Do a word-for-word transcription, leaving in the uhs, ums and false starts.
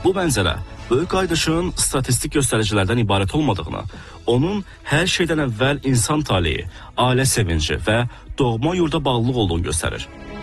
Bu mənzərə böyük qaydışın statistik göstəricilərdən ibarət olmadığını, onun hər şeydən əvvəl insan taleyi, ailə sevinci və doğma yurda bağlılıq olduğunu göstərir.